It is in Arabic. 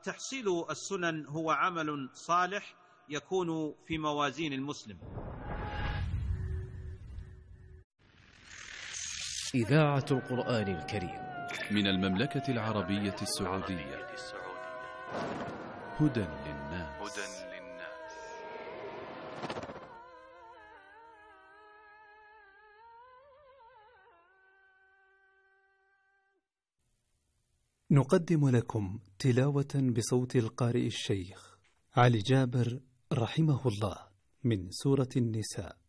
وتحصيل السنن هو عمل صالح يكون في موازين المسلم. إذاعة القرآن الكريم من المملكة العربية السعودية. هدى للناس. نقدم لكم تلاوة بصوت القارئ الشيخ علي جابر رحمه الله من سورة النساء.